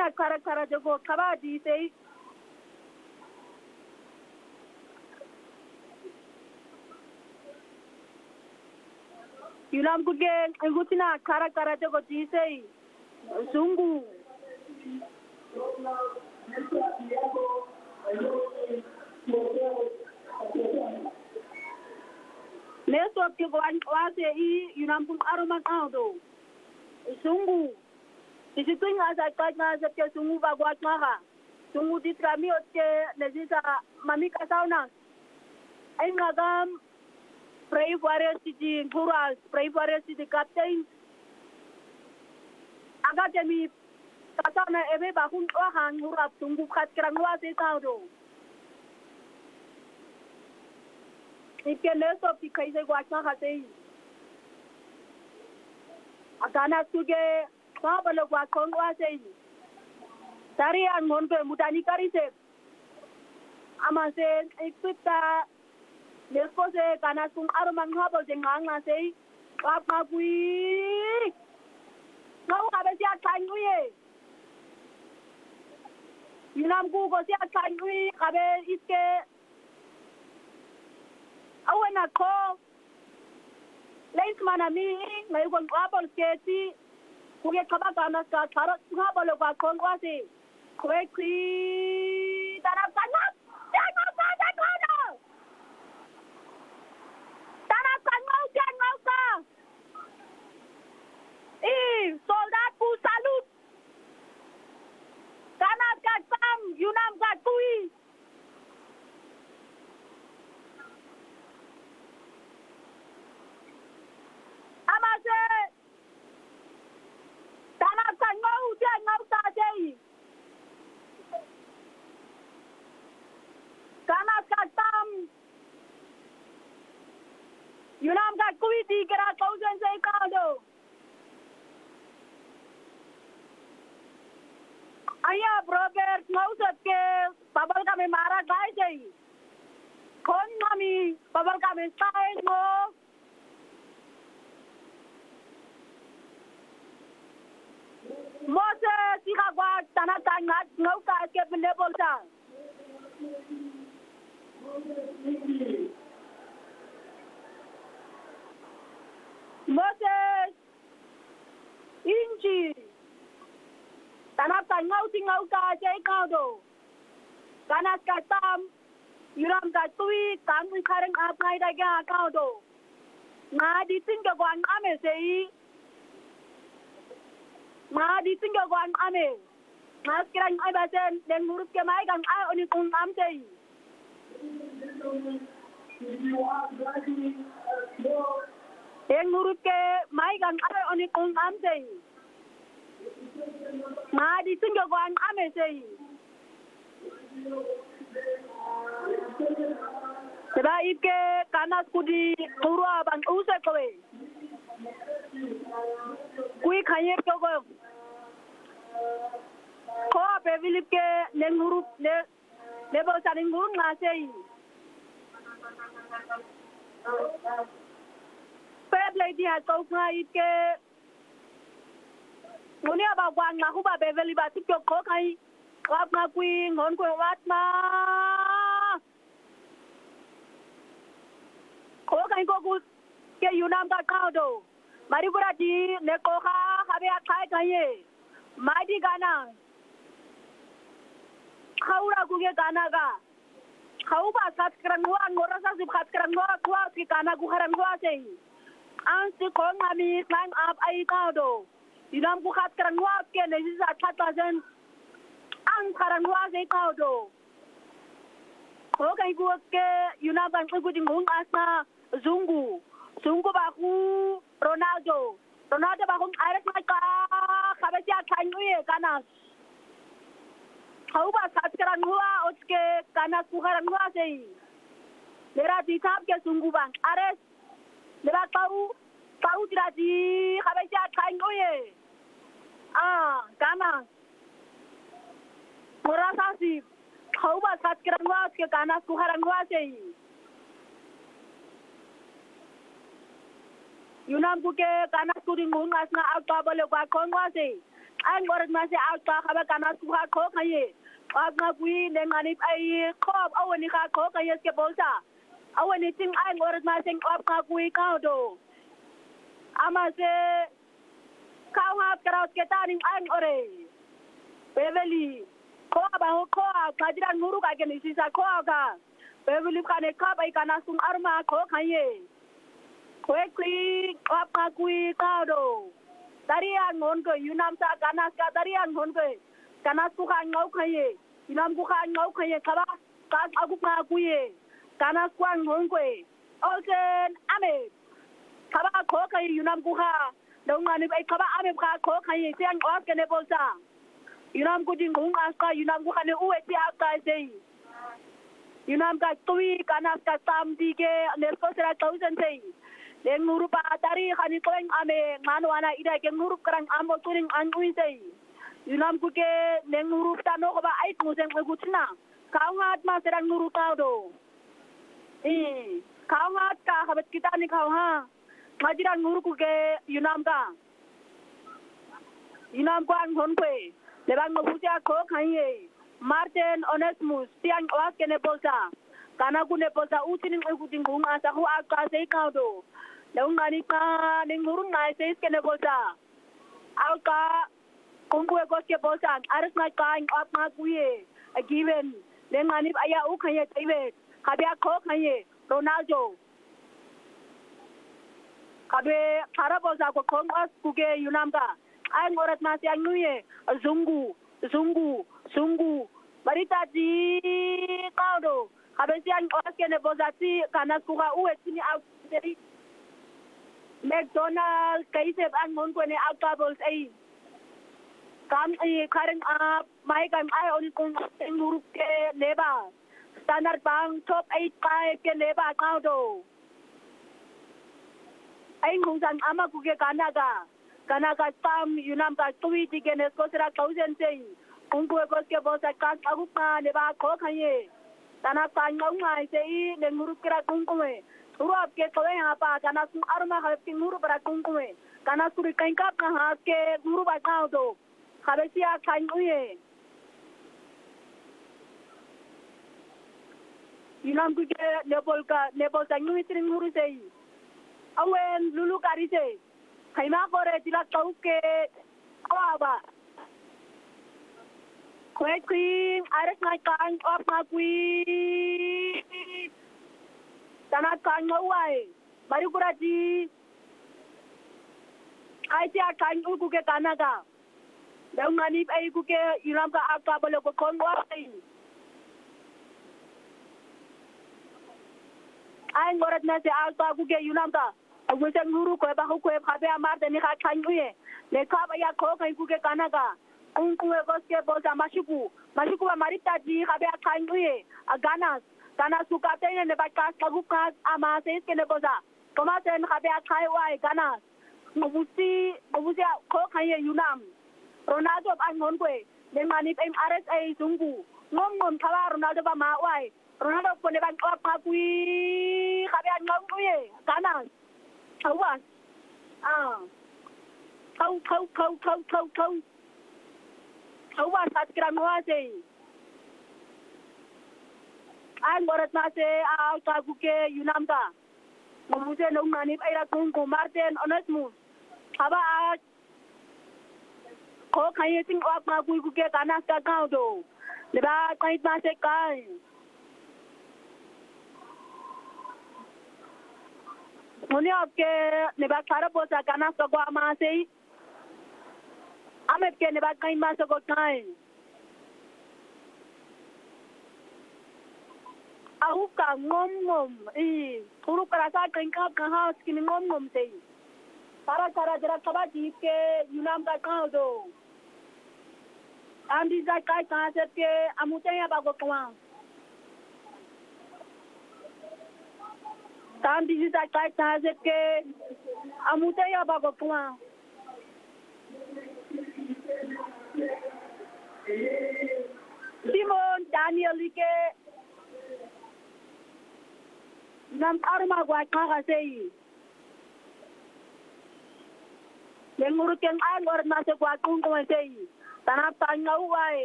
na kara jago kabadi sei Yulam kuge ngutina kara jago di sei zungu Neso ke wase I Yulam pun aroma kaudo zungu Isitu ngasa kanya sepke sungu bagwat maha. Sungu di kami otke nezisa mami kasauna. Ay ngagam pray warriors di guras, pray warriors di captain. Aga demi kasauna ebe bakun ohan hurap sungu kat kerangwa se kaudo. Ike leso pi kaise gwat maha sei. Agana suge Pabalo kwa kongwa sei. Tari an monke mutani kari se. Ama se ikpita lesko se kana sung aromang habo jenganga sei. Papa kui. Ngau kabe siya kanguye. Yunam ku ko siya kanguye kabe iske. Awena ko. Leis manami ngayon kong apol sketi. Kuya kabagana ka tarot nga balo ka kongwa si kweki tanap tanap ka soldat ku salut tanap ka tam yunam ka kui amase ngau ta dei kana katam yunam ka kui di kara kausen sei kaudo aya broker ngau satke babal ka me mara gai sei kon mami babal ka me sai ngo Mose sika kwa tanata ngauka ke benebolsa. Mose inji tanata ngauka ke kaudo. Kanas katam yuram ka tui kan kareng apai daga kaudo. Ngadi tingga kwa ame sei Ma di tinggal gua ame. Mas kira ai basen den huruf ke mai kan ai oni kun am sei. Den huruf ke mai kan ai oni kun am sei. Ma di tinggal gua ame sei. Seba ike kanas kudi kurwa bang use kowe. Kui khanye ko ko be vilip ke nen huruf le bo saning huruf ngasei peble dia ko ngai ke ngoni aba kwang ngaku ba be veli ba tikyo ko kai kap na kui ngon ko wat ma ko kai ko ku ke yunam ka kaudo mari burati ne ko kha habe akai kai Madi gana Kaura kuge gana ga Kau ba sat kerangwa ngorasa sip khat kerangwa kwa ki kana ku kerangwa sei An si ko ngami climb up ai kaudo Dinam ku khat kerangwa ke ne sa thata sen An kerangwa sei kaudo Ko kai ku ke yunam ban ku ding hung asna zungu ba ku Ronaldo ba ku aret mai ka Kabesia kanguye kanas. Kau ba sat kerangwa otke kanas ku kerangwa sei. Lera ditap ke sunggu bang ares. Lera kau tidak di kabesia kanguye. Kanas. Merasa sih. Kau ba sat kerangwa otke kanas ku kerangwa sei. Yunam ku ke kanas ku ringung asna alpa bole kwa kongwa sei. ang orat ma se out ka ba kana su ha ko kaye pag nga kui ne ngani ai khop awani ka ko kaye ke bolsa awani ting ang orat ma se op ka kui ka do ama se kau ha karaut ke taning ang ore beveli ko ba ho ko ka jiran nguru ka ke ni sisa ko ka beveli ka ne ka bai kana sung arma ko kaye Quickly, up kui kado. Tarian ngon ko yunam sa kanas ka tarian ngon ko. Kanas ku ka ngau khaye. Yunam ku ka ngau khaye kaba kas aku ka kuye. Kanas ku ngon ko. Osen ame. Kaba ko khaye yunam ku ka. Dong mani bai kaba ame ka ko khaye siang os ke ne bolsa. Yunam ku jing hung aska yunam ku ka ne uwe ti akka sei. Yunam ka tui kanas ka tam dige ne ko sera thousand sei. Leng nguru pa tari khani koeng ame ngano ana ida ke nguru krang ambo turing an uisei yunam ku ke leng nguru ta no ko ba ai tu seng ku tna kaungat ma serang nguru tau do kaungat ka khabat kita ni kau ha ngajiran nguru ku ke yunam ku an hon pe lebang ngobusia ko khaiye Martin Onesmus tiang was ke ne bolsa kana ku ne bolsa utining ku tingung asa ku aka sei kau do Nung ngani ka ning ngurung ngai sais kene bolsa. Alka kumpu ko ke bolsa aras ngai ka ing op ma kuye. Given neng ngani aya u khanye taiwe. Kabya ko khanye Ronaldo. Kabe para bolsa ko kong as kuke yunam ka. Ay ngorat ma siang nuye zungu. Barita ji kaudo. Kabe siang os kene bolsa si kanas kuka uwe sini out dari McDonald's kaise ang mon ko ne alcohols ay kam ay karang mai kam ay on kung nguruk ke leba standard bank top 85 ke leba kaudo ay kung san ama ku ke kanaga tam yunam ka tui ti ke ne ko sera 1000 sei kung ko ke bosa ka agu pa leba ko khaye tanak pa ngau ngai sei ne nguruk kira kung ko Urap ke kowe apa kana su arma khalap ki nguru para kungkume kana suri kain kap na has ke nguru ba kao do khabesia kain uye inam ku ke nepal sa ngui tring nguru sei awen lulu kari sei kaima kore tila kau ke aba kowe ki ares ngai kain op na kui Tanat kan ngawai bari kurati ai tia kan ku ke kanaga dau ngani ai ku ke ilam ka aka bole ko konwai ai ngorat na se alta ku ke ilam ka agu se nguru ko ba ko phabe amar de ni ka kan uye le ka ba ya ko kai ku ke kanaga kung ku ko ke bo sa mashiku ba marita ji ka ba kan uye aganas Kana suka tanya ne bakas kagukas ama ses kene boza. Koma ten kabe akai wai kana. Ngobusi ko kanye yunam. Ronaldo an ngonwe. Den manip em RSA zungu. Ngom kawa Ronaldo ba ma wai. Ronaldo ko ne ban op kakui kabe an ngomwe kana. Kawas. Kau. Kawas at kramwase. Ang orat na se ka kuke yunam ka mumuse nung manip ay rakung ko Martin Onesmus haba ko kaya ting op na kuke kanas ka kaudo diba kahit na se kay muni op ke diba kara po sa kanas ka ko amase amet ke diba kahit na sa ko kay Aku ka ngom puro karasa kengkap kahas kini ngom sei para jara kaba ji ke yunam ka kaudo andi za kai ka se ke amute ya bago kwa andi za kai ka se ke amute ya bago kwa Simon Daniel ke Nam arma gwa kaka sei Yang ngurut yang ay ngor na se kwa tung ko sei. Tanap tanya uai